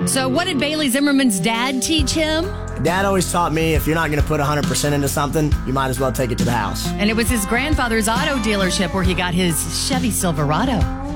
So what did Bailey Zimmerman's dad teach him? Dad always taught me if you're not going to put 100% into something, you might as well take it to the house. And it was his grandfather's auto dealership where he got his Chevy Silverado.